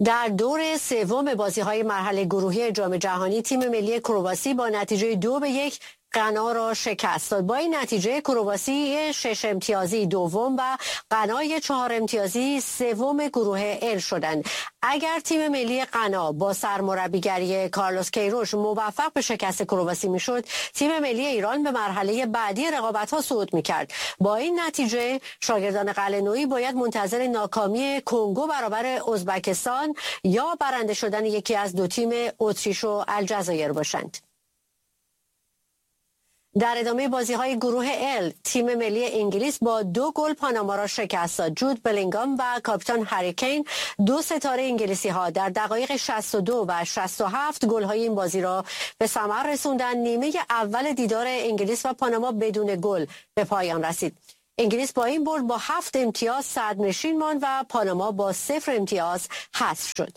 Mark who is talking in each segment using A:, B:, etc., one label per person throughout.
A: در دور سوم بازی‌های مرحله گروهی جام جهانی تیم ملی کرواسی با نتیجه 2-1 غنا را شکست داد. با این نتیجه کرواسی 6 امتیازی دوم و غنای 4 امتیازی سوم گروه ال شدند. اگر تیم ملی غنا با سرمربیگری کارلوس کیروش موفق به شکست کرواسی میشد، تیم ملی ایران به مرحله بعدی رقابت‌ها صعود می‌کرد. با این نتیجه شاگردان قلعه‌نویی باید منتظر ناکامی کنگو برابر ازبکستان یا برنده شدن یکی از دو تیم اتریش و الجزایر باشند. در ادامه بازی‌های گروه ال تیم ملی انگلیس با 2 گل پاناما را شکست داد. جود بلینگام و کاپیتان هری کین، 2 ستاره انگلیسی‌ها، در دقایق 62 و 67 گل‌های این بازی را به ثمر رسوندند. نیمه اول دیدار انگلیس و پاناما بدون گل به پایان رسید. انگلیس با این برد با 7 امتیاز صدرنشین ماند و پاناما با 0 امتیاز حذف شد.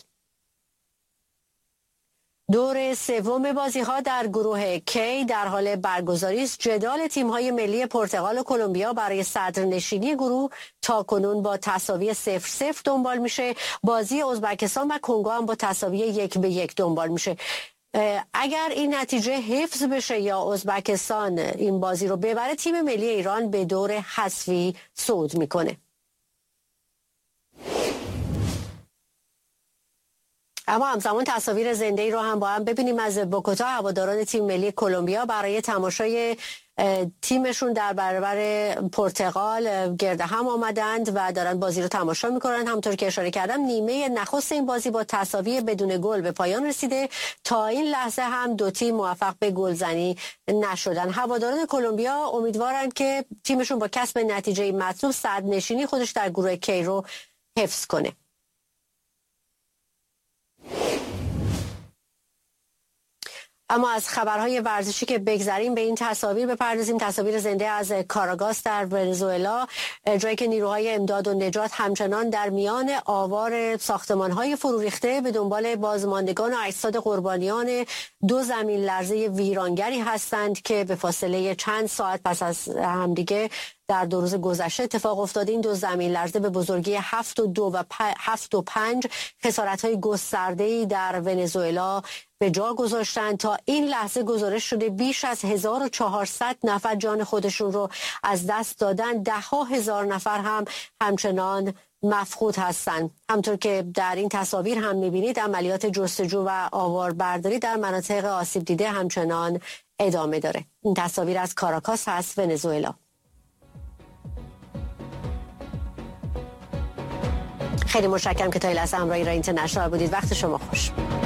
A: دور سوم بازی‌ها در گروه کی در حال برگزاری است. جدال تیم‌های ملی پرتغال و کلمبیا برای صدرنشینی گروه تاکنون با تساوی 0-0 دنبال میشه. بازی ازبکستان و کنگو هم با تساوی 1-1 دنبال میشه. اگر این نتیجه حفظ بشه یا ازبکستان این بازی رو ببره، تیم ملی ایران به دور حذفی صعود میکنه. اما همزمان تصاویر زنده‌ای رو هم با هم ببینیم از بوگوتا. هواداران تیم ملی کلمبیا برای تماشای تیمشون در برابر پرتغال گرد هم آمدند و دارن بازی رو تماشا میکنن. همونطور که اشاره کردم نیمه نخست این بازی با تساوی بدون گل به پایان رسیده. تا این لحظه هم دو تیم موفق به گلزنی نشدن. هواداران کلمبیا امیدوارند که تیمشون با کسب نتیجه مطلوب صدرنشینی خودش در گروه کی رو حفظ کنه. اما از خبرهای ورزشی که بگذریم به این تصاویر بپردازیم. تصاویر زنده از کاراگاس در ونزوئلا، جایی که نیروهای امداد و نجات همچنان در میان آوار ساختمان‌های فرو ریخته به دنبال بازماندگان و اجساد قربانیان 2 زمین لرزه ویرانگری هستند که به فاصله چند ساعت پس از همدیگه در 2 روز گذشته اتفاق افتاده. این 2 زمین لرزه به بزرگی 7.2 و 7.5 خسارت‌های گسترده‌ای در ونزوئلا به جا گذاشتند. تا این لحظه گزارش شده بیش از 1400 نفر جان خودشون رو از دست دادن. 10,000 نفر هم همچنان مفقود هستند. همطور که در این تصاویر هم می‌بینید عملیات جستجو و آواربرداری در مناطق آسیب دیده همچنان ادامه داره. این تصاویر از کاراکاس هست، ونزوئلا. خیلی متشکرم که تا این لحظه همراه ایران اینترنشنال بودید. وقت شما خوش.